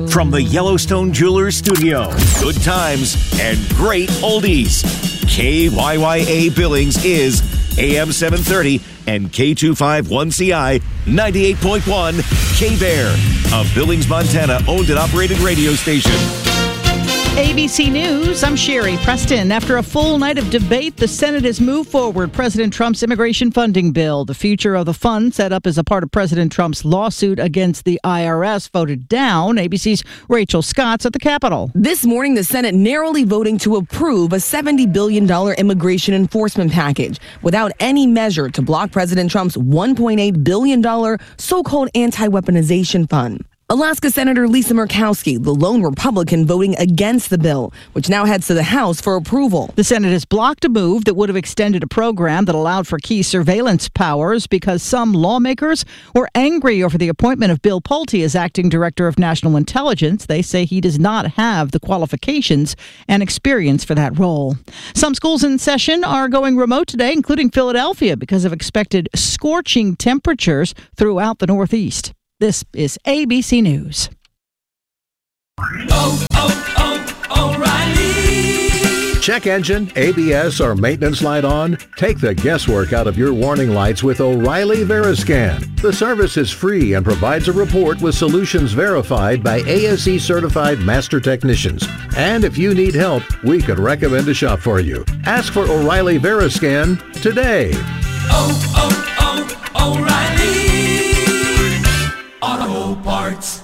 From the Yellowstone Jewelers Studio, good times and great oldies. KYYA Billings is AM 730 and K251CI 98.1 K-Bear, a Billings, Montana owned and operated radio station. ABC News, I'm Sherry Preston. After a full night of debate, the Senate has moved forward President Trump's immigration funding bill. The future of the fund, set up as a part of President Trump's lawsuit against the IRS, voted down. ABC's Rachel Scott's at the Capitol. This morning, the Senate narrowly voting to approve a $70 billion immigration enforcement package without any measure to block President Trump's $1.8 billion so-called anti-weaponization fund. Alaska Senator Lisa Murkowski, the lone Republican, voting against the bill, which now heads to the House for approval. The Senate has blocked a move that would have extended a program that allowed for key surveillance powers because some lawmakers were angry over the appointment of Bill Pulte as acting director of national intelligence. They say he does not have the qualifications and experience for that role. Some schools in session are going remote today, including Philadelphia, because of expected scorching temperatures throughout the Northeast. This is ABC News. O'Reilly. Check engine, ABS, or maintenance light on? Take the guesswork out of your warning lights with O'Reilly Veriscan. The service is free and provides a report with solutions verified by ASE certified master technicians. And if you need help, we could recommend a shop for you. Ask for O'Reilly Veriscan today. O'Reilly Auto Parts.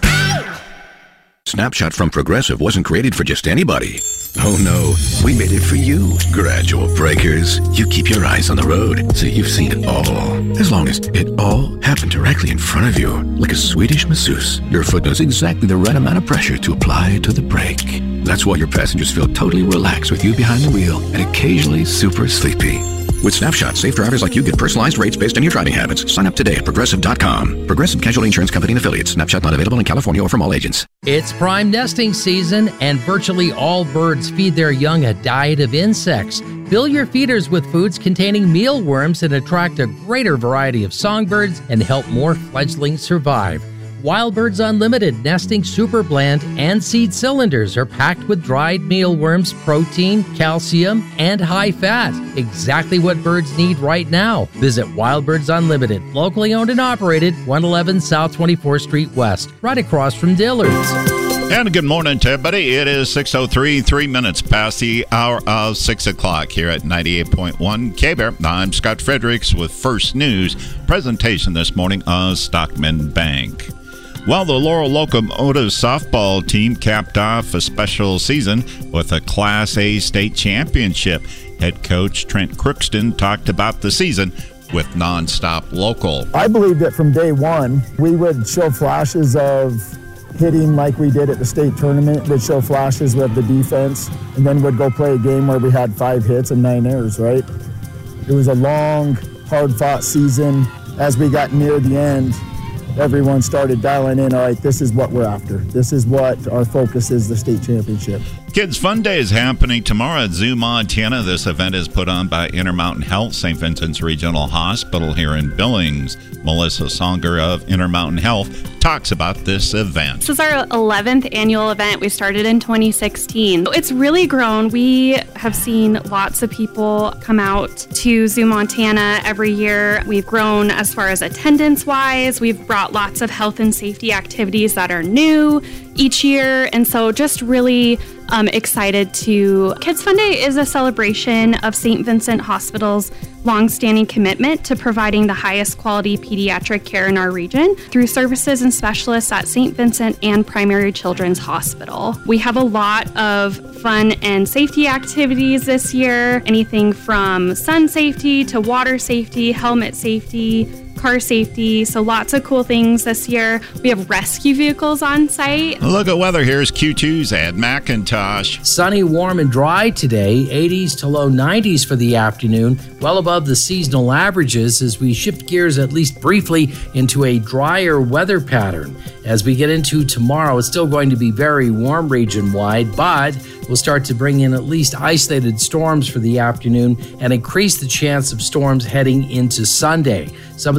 Snapshot from Progressive wasn't created for just anybody. Oh no, we made it for you. Gradual breakers. You keep your eyes on the road, so you've seen it all. As long as it all happened directly in front of you, like a Swedish masseuse, your foot knows exactly the right amount of pressure to apply to the brake. That's why your passengers feel totally relaxed with you behind the wheel and occasionally super sleepy. With Snapshot, safe drivers like you get personalized rates based on your driving habits. Sign up today at Progressive.com. Progressive Casualty Insurance Company and Affiliates. Snapshot not available in California or from all agents. It's prime nesting season, and virtually all birds feed their young a diet of insects. Fill your feeders with foods containing mealworms and attract a greater variety of songbirds and help more fledglings survive. Wild Birds Unlimited Nesting Super Blend and Seed Cylinders are packed with dried mealworms, protein, calcium, and high fat. Exactly what birds need right now. Visit Wild Birds Unlimited, locally owned and operated, 111 South 24th Street West, right across from Dillard's. And good morning to everybody. It is 6:03, 3 minutes past the hour of 6 o'clock here at 98.1 K-Bear. I'm Scott Fredericks with First News. Presentation this morning of Stockman Bank. Well, the Laurel Locomotive softball team capped off a special season with a Class A state championship. Head coach Trent Crookston talked about the season with Nonstop Local. I believe that from day one, we would show flashes of hitting like we did at the state tournament, would show flashes of the defense, and then would go play a game where we had 5 hits and 9 errors, right? It was a long, hard-fought season. As we got near the end, everyone started dialing in, all right, this is what we're after. This is what our focus is, the state championship. Kids Fun Day is happening tomorrow at Zoo, Montana. This event is put on by Intermountain Health, St. Vincent's Regional Hospital here in Billings. Melissa Songer of Intermountain Health talks about this event. This is our 11th annual event. We started in 2016. It's really grown. We have seen lots of people come out to Zoo, Montana every year. We've grown as far as attendance-wise. We've brought lots of health and safety activities that are new each year. And so just really excited to... Kids Fun Day is a celebration of St. Vincent Hospital's long-standing commitment to providing the highest quality pediatric care in our region through services and specialists at St. Vincent and Primary Children's Hospital. We have a lot of fun and safety activities this year, anything from sun safety to water safety, helmet safety, car safety, so lots of cool things this year. We have rescue vehicles on site. Look at weather. Here's Q2's Ed McIntosh. Sunny, warm, and dry today. 80s to low 90s for the afternoon, well above the seasonal averages as we shift gears at least briefly into a drier weather pattern. As we get into tomorrow, it's still going to be very warm region-wide, but we'll start to bring in at least isolated storms for the afternoon and increase the chance of storms heading into Sunday. Some of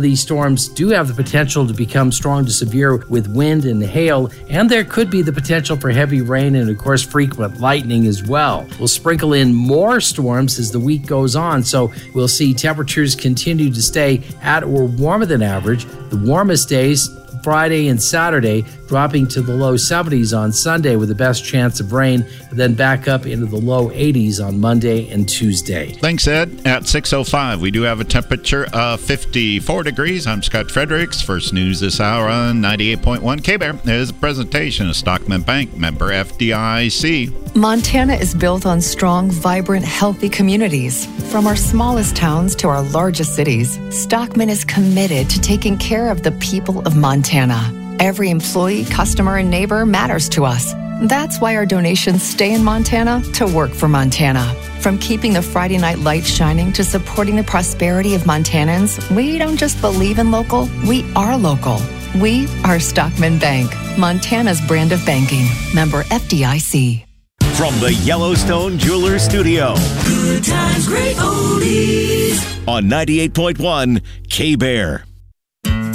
these storms do have the potential to become strong to severe with wind and hail, and there could be the potential for heavy rain and, of course, frequent lightning as well. We'll sprinkle in more storms as the week goes on, so we'll see temperatures continue to stay at or warmer than average. The warmest days Friday and Saturday, dropping to the low 70s on Sunday with the best chance of rain, and then back up into the low 80s on Monday and Tuesday. Thanks, Ed. At 6:05, we do have a temperature of 54 degrees. I'm Scott Fredericks. First news this hour on 98.1 K-Bear is a presentation of Stockman Bank, member FDIC. Montana is built on strong, vibrant, healthy communities. From our smallest towns to our largest cities, Stockman is committed to taking care of the people of Montana. Every employee, customer, and neighbor matters to us. That's why our donations stay in Montana to work for Montana. From keeping the Friday night lights shining to supporting the prosperity of Montanans, we don't just believe in local, we are local. We are Stockman Bank, Montana's brand of banking. Member FDIC. From the Yellowstone Jewelers Studio. Good times, great oldies. On 98.1 K-Bear.